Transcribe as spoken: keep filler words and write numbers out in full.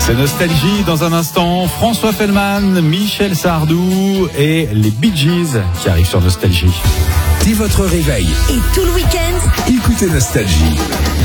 C'est Nostalgie dans un instant. François Fellman, Michel Sardou et les Bee Gees qui arrivent sur Nostalgie. Dès votre réveil et tout le week-end, écoutez Nostalgie.